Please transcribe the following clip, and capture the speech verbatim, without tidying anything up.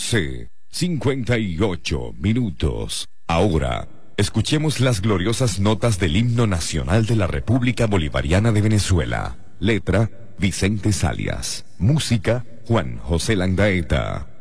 once, cincuenta y ocho minutos. Ahora, escuchemos las gloriosas notas del himno nacional de la República Bolivariana de Venezuela. Letra, Vicente Salias. Música, Juan José Landaeta.